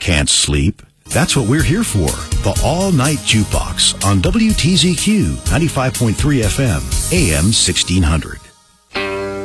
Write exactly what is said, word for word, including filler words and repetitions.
Can't sleep? That's what we're here for. The All-Night Jukebox on W T Z Q ninety-five point three F M, A M sixteen hundred.